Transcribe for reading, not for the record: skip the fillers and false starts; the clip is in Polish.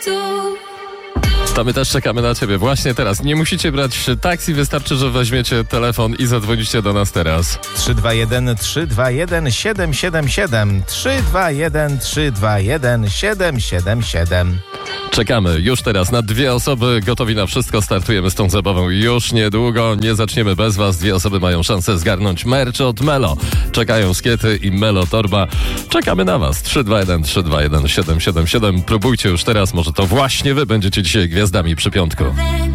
To my też czekamy na ciebie właśnie teraz. Nie musicie brać taksi, wystarczy, że weźmiecie telefon i zadzwonicie do nas teraz. 321 321 777 321 321 777. Czekamy już teraz na 2 osoby, gotowi na wszystko, startujemy z tą zabawą już niedługo, nie zaczniemy bez was, 2 osoby mają szansę zgarnąć merch od Melo. Czekają skiety i Melo Torba. Czekamy na was. 321 321 777. Próbujcie już teraz, może to właśnie wy będziecie dzisiaj gwiazdami przy piątku.